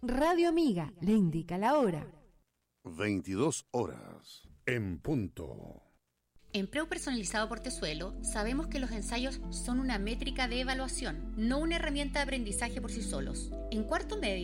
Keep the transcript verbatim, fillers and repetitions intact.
Radio Amiga le indica la hora. veintidós horas en punto. En Preu Personalizado Portezuelo sabemos que los ensayos son una métrica de evaluación, no una herramienta de aprendizaje por sí solos. En cuarto medio